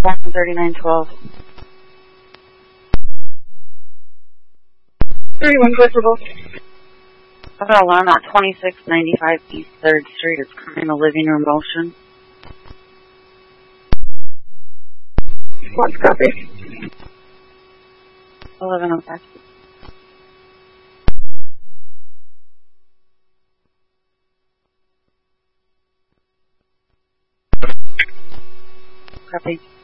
3912. 31 Cliffordville. I've got an alarm at 2695 East 3rd Street. It's in the living room motion. What's copy? 1105. Copy.